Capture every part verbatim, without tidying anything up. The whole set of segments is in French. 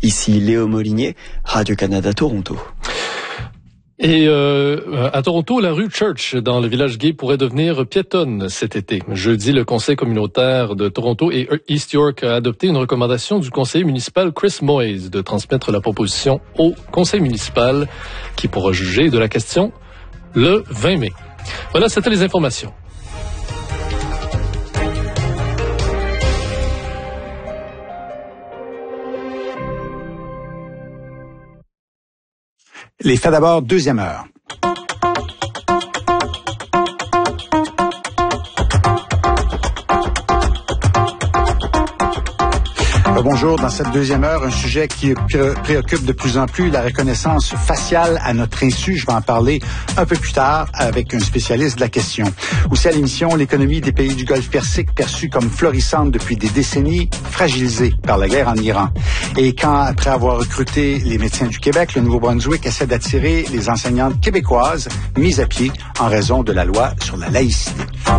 Ici Léo Molinier, Radio-Canada Toronto. Et euh, à Toronto, la rue Church, dans le village gay, pourrait devenir piétonne cet été. Jeudi, le conseil communautaire de Toronto et East York a adopté une recommandation du conseiller municipal Chris Moyes de transmettre la proposition au conseil municipal qui pourra juger de la question le vingt mai. Voilà, c'était les informations. Les faits d'abord, deuxième heure. Bonjour, dans cette deuxième heure, un sujet qui préoccupe de plus en plus, la reconnaissance faciale à notre insu. Je vais en parler un peu plus tard avec un spécialiste de la question. Aussi à l'émission, l'économie des pays du Golfe Persique perçue comme florissante depuis des décennies, fragilisée par la guerre en Iran. Et quand, après avoir recruté les médecins du Québec, le Nouveau-Brunswick essaie d'attirer les enseignantes québécoises mises à pied en raison de la loi sur la laïcité.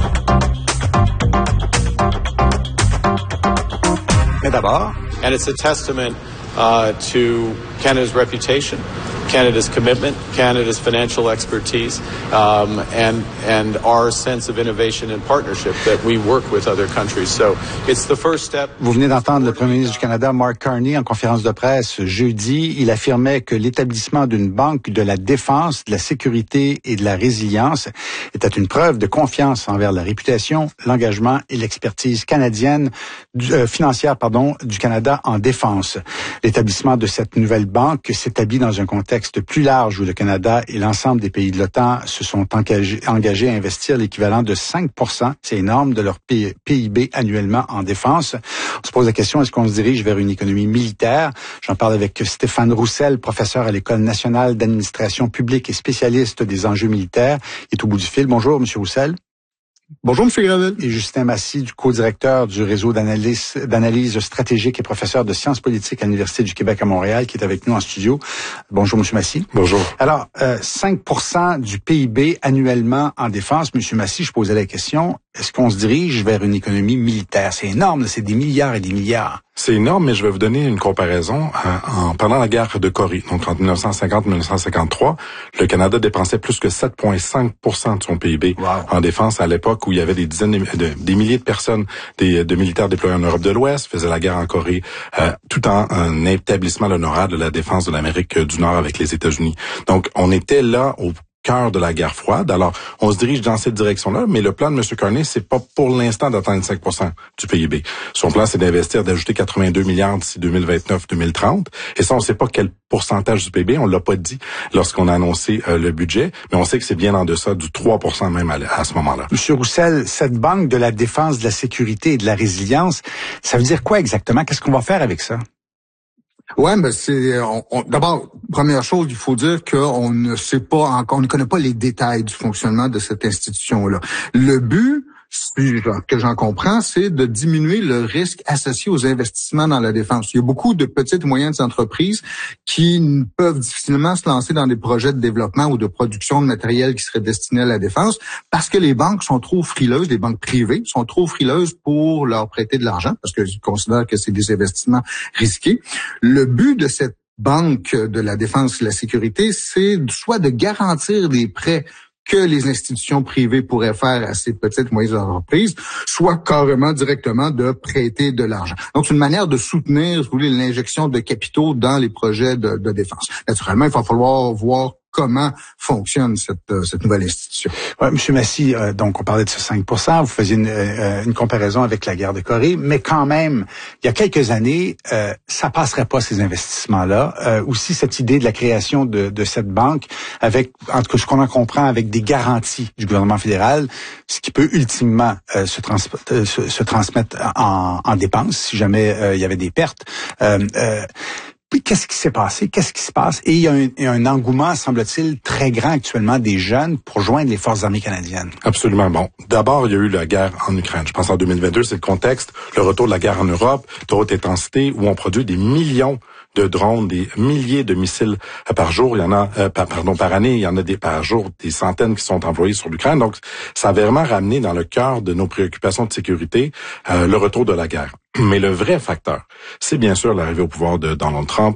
Mais d'abord, and it's a testament uh, to Canada's reputation, Canada's commitment, Canada's financial expertise, um, and and our sense of innovation and partnership that we work with other countries. So it's the first step. Vous venez d'entendre le Premier ministre du Canada, Mark Carney, en conférence de presse jeudi. Il affirmait que l'établissement d'une banque de la défense, de la sécurité et de la résilience était une preuve de confiance envers la réputation, l'engagement et l'expertise canadienne euh, financière, pardon, du Canada en défense. L'établissement de cette nouvelle banque s'établit dans un contexte plus large où le Canada et l'ensemble des pays de l'OTAN se sont engagés, engagés à investir l'équivalent de cinq pour cent, c'est énorme, de leur P I B annuellement en défense. On se pose la question, est-ce qu'on se dirige vers une économie militaire? J'en parle avec Stéphane Roussel, professeur à l'École nationale d'administration publique et spécialiste des enjeux militaires. Il est au bout du fil. Bonjour, M. Roussel. Bonjour, M. Gravel. Et Justin Massy, du co-directeur du réseau d'analyse, d'analyse stratégique et professeur de sciences politiques à l'Université du Québec à Montréal, qui est avec nous en studio. Bonjour, M. Massy. Bonjour. Alors, euh, cinq pour cent du P I B annuellement en défense. M. Massy, je posais la question, est-ce qu'on se dirige vers une économie militaire? C'est énorme, c'est des milliards et des milliards. C'est énorme, mais je vais vous donner une comparaison. En, pendant la guerre de Corée, donc entre dix-neuf cent cinquante et dix-neuf cent cinquante-trois, le Canada dépensait plus que sept virgule cinq pour cent de son P I B wow. en défense à l'époque où il y avait des dizaines de, de des milliers de personnes, des de militaires déployés en Europe de l'Ouest, faisaient la guerre en Corée, euh, tout en un établissement honorable de la défense de l'Amérique du Nord avec les États-Unis. Donc, on était là au cœur de la guerre froide. Alors, on se dirige dans cette direction-là, mais le plan de M. Carney, c'est pas pour l'instant d'atteindre cinq pour cent du P I B. Son plan, c'est d'investir, d'ajouter quatre-vingt-deux milliards d'ici deux mille vingt-neuf deux mille trente. Et ça, on sait pas quel pourcentage du P I B, on l'a pas dit lorsqu'on a annoncé euh, le budget, mais on sait que c'est bien en deçà du trois pour cent même à, à ce moment-là. M. Roussel, cette banque de la défense, de la sécurité et de la résilience, ça veut dire quoi exactement? Qu'est-ce qu'on va faire avec ça? Ouais, ben c'est on, on, d'abord première chose, il faut dire qu'on ne sait pas encore, on ne connaît pas les détails du fonctionnement de cette institution-là. Le but, que j'en comprends, c'est de diminuer le risque associé aux investissements dans la défense. Il y a beaucoup de petites et moyennes entreprises qui peuvent difficilement se lancer dans des projets de développement ou de production de matériel qui serait destiné à la défense parce que les banques sont trop frileuses, les banques privées sont trop frileuses pour leur prêter de l'argent parce qu'ils considèrent que c'est des investissements risqués. Le but de cette banque de la défense et de la sécurité, c'est soit de garantir des prêts que les institutions privées pourraient faire à ces petites et moyennes entreprises, soit carrément directement de prêter de l'argent. Donc, c'est une manière de soutenir, si vous voulez, l'injection de capitaux dans les projets de, de défense. Naturellement, il va falloir voir comment fonctionne cette, euh, cette nouvelle institution. Ouais, M. Massy, euh, donc on parlait de ce cinq pour cent, vous faisiez une, euh, une comparaison avec la guerre de Corée, mais quand même, il y a quelques années, euh, ça passerait pas ces investissements-là. Euh, aussi cette idée de la création de, de cette banque, avec, en tout cas ce qu'on en comprend, avec des garanties du gouvernement fédéral, ce qui peut ultimement euh, se, trans, euh, se, se transmettre en, en dépenses si jamais euh, il y avait des pertes. Euh, euh, Puis qu'est-ce qui s'est passé? Qu'est-ce qui se passe? Et il y a un, il y a un engouement, semble-t-il, très grand actuellement des jeunes pour joindre les forces armées canadiennes. Absolument. Bon, d'abord, il y a eu la guerre en Ukraine. Je pense en deux mille vingt-deux, c'est le contexte, le retour de la guerre en Europe, de haute intensité, où on produit des millions de drones, des milliers de missiles par jour. Il y en a, euh, par, pardon, par année, il y en a des par jour, des centaines qui sont envoyés sur l'Ukraine. Donc, ça a vraiment ramené dans le cœur de nos préoccupations de sécurité euh, le retour de la guerre. Mais le vrai facteur, c'est bien sûr l'arrivée au pouvoir de Donald Trump